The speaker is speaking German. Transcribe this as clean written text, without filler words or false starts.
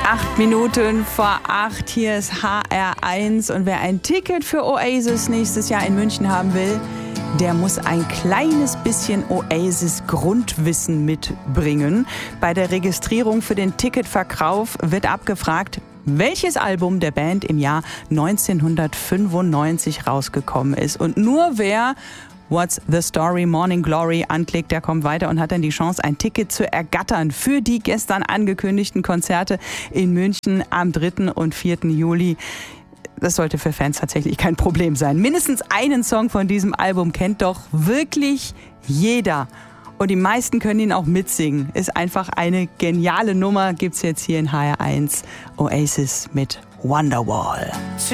7:08. Hier ist HR1 und wer ein Ticket für Oasis nächstes Jahr in München haben will, der muss ein kleines bisschen Oasis-Grundwissen mitbringen. Bei der Registrierung für den Ticketverkauf wird abgefragt, welches Album der Band im Jahr 1995 rausgekommen ist. Und nur wer What's the Story, Morning Glory anklickt, der kommt weiter und hat dann die Chance, ein Ticket zu ergattern für die gestern angekündigten Konzerte in München am 3. und 4. Juli. Das sollte für Fans tatsächlich kein Problem sein. Mindestens einen Song von diesem Album kennt doch wirklich jeder. Und die meisten können ihn auch mitsingen. Ist einfach eine geniale Nummer. Gibt's jetzt hier in HR1 Oasis mit Wonderwall.